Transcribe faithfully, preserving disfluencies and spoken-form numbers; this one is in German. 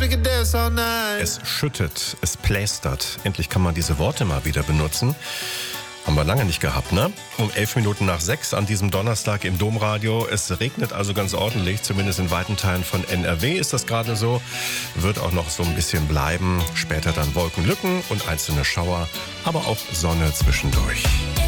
could dance all night. Es schüttet, es plästert. Endlich kann man diese Worte mal wieder benutzen. Haben wir lange nicht gehabt, ne? Um elf Minuten nach sechs an diesem Donnerstag im Domradio. Es regnet also ganz ordentlich, zumindest in weiten Teilen von N R W ist das gerade so. Wird auch noch so ein bisschen bleiben. Später dann Wolkenlücken und einzelne Schauer, aber auch Sonne zwischendurch.